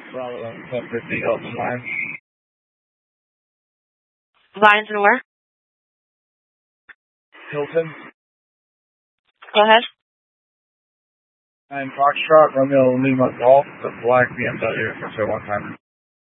Bravo 1050 Hilton Lines. Lines and where? Hilton. Go ahead. I'm Foxtrot, Romeo Lima Golf, the black BMW for 1 time.